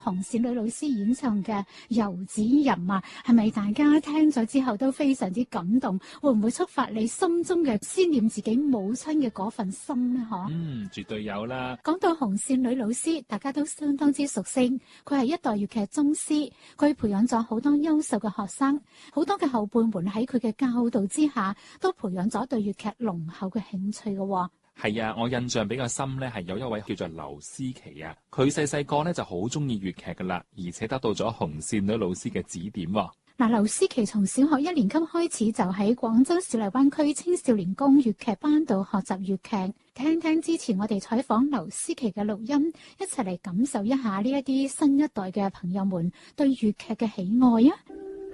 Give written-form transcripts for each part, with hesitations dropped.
紅線女老師演唱嘅《遊子吟》啊，係咪大家聽咗之後都非常之感動？會唔會觸發你心中嘅思念自己母親嘅嗰份心呢？ 絕對有啦。 講到紅線女老師，大家都相當之熟悉，佢係一代粵劇宗師，佢培養咗好多優秀嘅學生，好多嘅後輩們喺佢嘅教導之下，都培養咗對粵劇濃厚嘅興趣嘅。 係啊，我印象比較深咧，係有一位叫做劉思琪啊，佢細細個咧就好中意粵劇噶啦，而且得到咗紅線女老師嘅指點。 嗱，劉思琪從小學1年級開始就喺廣州市荔灣區青少年宮粵劇班度學習粵劇。聽聽之前我哋採訪劉思琪嘅錄音，一齊嚟感受一下呢一啲新一代嘅朋友們對粵劇嘅喜愛啊！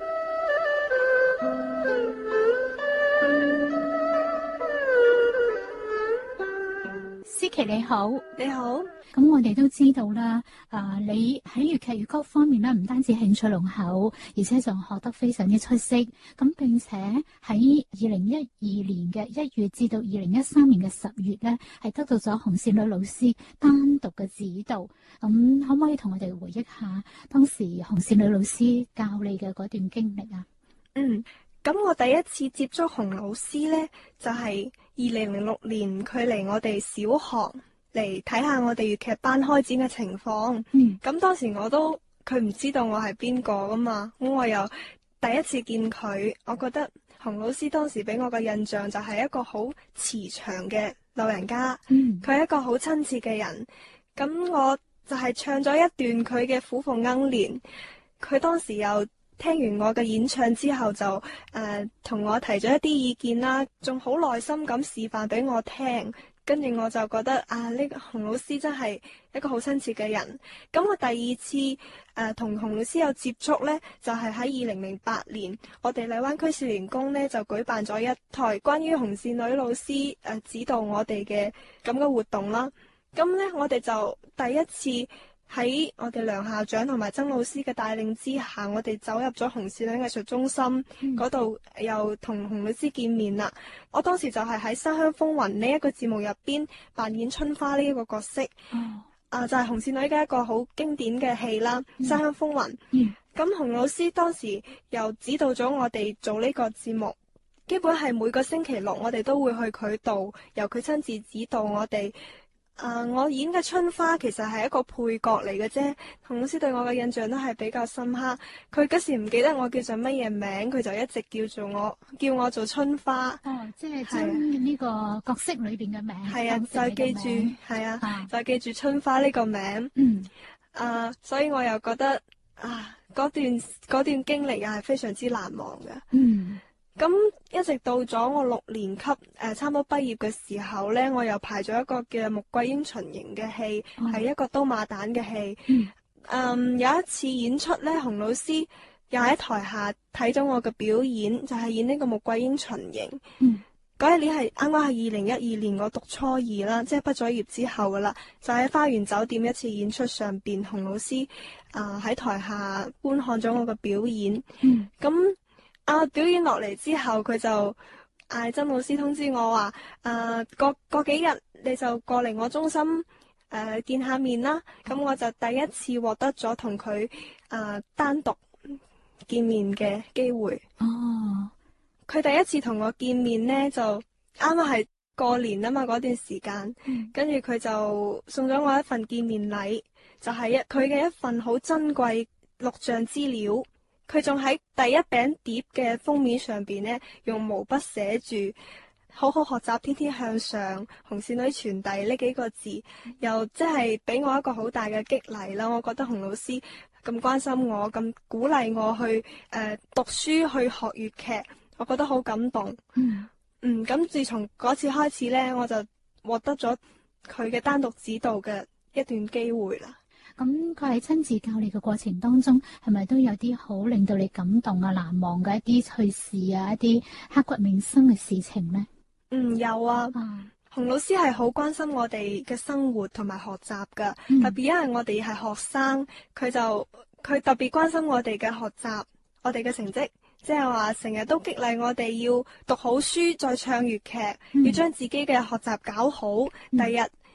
思琪你好， 你好。 咁我哋都知道啦，你喺粵劇粵曲方面咧，唔單止興趣濃厚，而且仲學得非常之出色。咁並且喺2012年嘅1月至到2013年嘅10月咧，係得到咗紅線女老師單獨嘅指導。咁可唔可以同我哋回憶下當時紅線女老師教你嘅嗰段經歷啊？ 咁我第一次接觸紅老師呢，就係2006年，佢嚟我哋小學嚟睇下我哋粵劇班開展嘅情況。咁當時佢唔知道我係邊個噶嘛，咁我又第一次見佢，我覺得紅老師當時俾我嘅印象就係一個好慈祥嘅老人家，佢係一個好親切嘅人。咁我就係唱咗一段佢嘅《虎鳳鶯年》，佢當時又聽完我嘅演唱之後就同我提咗一啲意見啦，仲好耐心咁示範俾我聽，跟住我就覺得呢個紅老師真係一個好親切嘅人。咁我第二次同紅老師有接觸呢，就係喺2008年，我哋荔灣區少年宮呢就舉辦咗一台關於紅線女老師指導我哋嘅咁嘅活動啦。咁呢，我哋就第一次喺我哋梁校長同埋曾老師嘅帶領之下，我哋走入咗紅線女藝術中心嗰度，又同紅老師見面啦。我當時就係喺《山鄉風雲》呢一個節目入邊扮演春花呢一個角色，就係紅線女嘅一個好經典嘅戲啦，《山鄉風雲》。咁紅老師當時又指導咗我哋做呢個節目，基本係每個星期六我哋都會去佢度，由佢親自指導我哋。我演嘅春花其實係一個配角嚟嘅啫，紅老師對我嘅印象都係比較深刻。佢嗰時唔記得我叫做乜嘢名，佢就一直叫我做春花。 即係將呢個角色裏邊嘅名。係啊， 就記住，就記住春花呢個名。所以我又覺得嗰段經歷又係非常之難忘嘅。咁一直到咗我6年級差唔多畢業嘅時候呢，我又排咗一個叫《穆桂英巡營》嘅戲，係一個刀馬旦嘅戲。有一次演出呢，紅老師又喺台下睇咗我嘅表演，就係演呢個《穆桂英巡營》。嗰一年係啱啱係2012年，我讀初2啦，即係畢咗業之後噶啦，就喺花園酒店一次演出上邊，紅老師喺台下觀看咗我嘅表演。咁表演落嚟之後，佢就嗌曾老師通知我話，過幾日你就過嚟我中心見下面啦。咁我就第一次獲得咗同佢單獨見面嘅機會。佢第一次同我見面呢，就啱啱係過年啊嘛，嗰段時間，跟住佢就送咗我一份見面禮，就係佢嘅一份好珍貴錄像資料。佢仲喺第一餅碟嘅封面上邊呢，用毛筆寫住好好學習，天天向上，紅線女傳遞呢幾個字，又即係俾我一個好大嘅激勵啦。我覺得紅老師咁關心我，咁鼓勵我去讀書去學粵劇，我覺得好感動。咁自從嗰次開始呢，我就獲得咗佢嘅單獨指導嘅一段機會啦。 咁佢喺親自教你嘅過程當中，係咪都有啲好令到你感動啊、難忘嘅一啲趣事啊、一啲刻骨銘心嘅事情呢？ 有啊。紅老師係好關心我哋嘅生活同埋學習噶，特別因為我哋係學生，佢特別關心我哋嘅學習，我哋嘅成績，即係話成日都激勵我哋要讀好書，再唱粵劇，要將自己嘅學習搞好，第日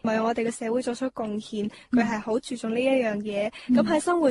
為我哋嘅社會作出貢獻，佢係好注重呢一樣嘢。咁喺生活